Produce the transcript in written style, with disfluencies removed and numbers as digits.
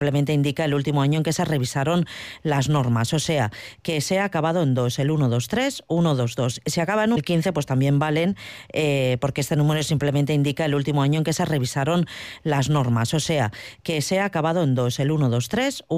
simplemente indica el último año en que se revisaron las normas, o sea, que se ha acabado en 2, el 123, 122. Si acaba en 15, pues también valen, porque este número simplemente indica el último año en que se revisaron las normas, o sea, que se ha acabado en 2, el 123,